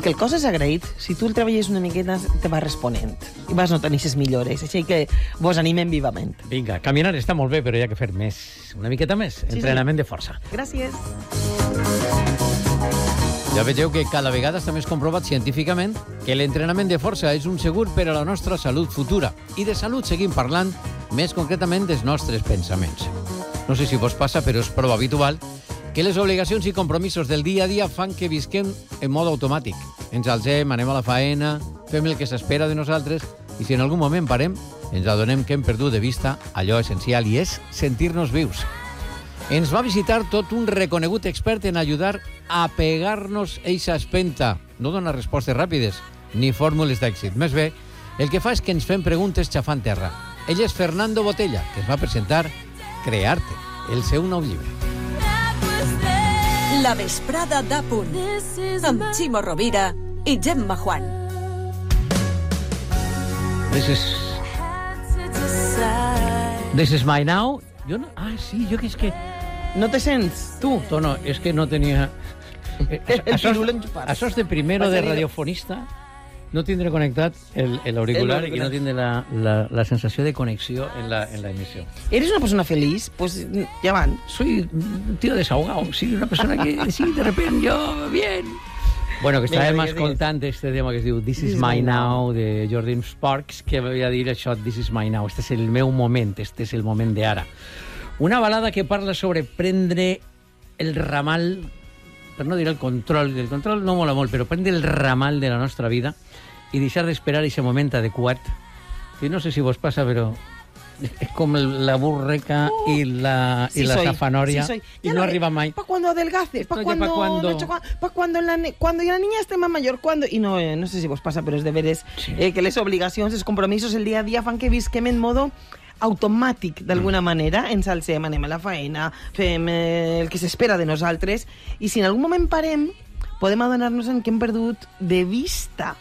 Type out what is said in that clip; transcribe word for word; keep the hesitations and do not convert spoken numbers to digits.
que el cos és agraït, si tu el treballes una miqueta, te va responent. I vas notant aquestes millores. Així que vos animem vivament. Vinga, caminar està molt bé, però hi ha que fer més. Una miqueta més. Sí, Entrenament sí. de força. Gràcies. Ja vegeu que cada vegada està més comprovat científicament que l'entrenament de força és un segur per a la nostra salut futura. I de salut seguim parlant més concretament dels nostres pensaments. No sé si vos passa, però és prou habitual que les obligacions i compromisos del dia a dia fan que visquem en mode automàtic. Ens alcem, anem a la faena, fem el que s'espera de nosaltres i si en algun moment parem, ens adonem que hem perdut de vista allò essencial i és sentir-nos vius. Ens va visitar tot un reconegut expert en ajudar a pegar-nos eixa espenta. No dona respostes ràpides ni fórmules d'èxit. Més bé, el que fa és que ens fem preguntes xafant terra. Ell és Fernando Botella, que es va presentar Crearte, el seu nou llibre. La vesprada d'A Punt, amb Ximo Rovira i Gemma Juan. This is... This is my now. Jo no... Ah, sí, jo que és que... No te sents, tu? Tono, és que no tenia... El pirul enxupat. Això és de primero de radiofonista. No tindré connectat l'auricular i no tindré la, la, la sensació de connexió en la, en la emissió. ¿Eres una persona feliz? Pues ya van. Soy un tío desahogado. Sí, una persona que sí, de repente yo, bien. Bueno, que estàvem escoltant este tema que es diu This is my now, de Jordan Sparks, que voy a dir això, This is my now. Este és el meu moment, este és el moment d'ara. Una balada que parla sobre prendre el ramal, per no dir el control, el control no mola molt, però prendre el ramal de la nostra vida i deixar d'esperar aquest moment adequat, que no sé si vos passa, però és com la burreca uh, i la, sí i la soy, safanòria sí y no, no arriba mai. ¿Para cuando adelgaces? ¿Para cuando, pa cuando... No, pa cuando, la, cuando la niña esté más mayor? ¿Cuándo? Y no, eh, no sé si vos passa, però és de veres sí. eh, que les obligacions, els compromisos, el dia a dia fan que visquem en modo automàtic, d'alguna mm. manera. Ens alcem, anem a la feina, fem eh, el que s'espera de nosaltres, i si en algun moment parem, podem adonar-nos en que hem perdut de vista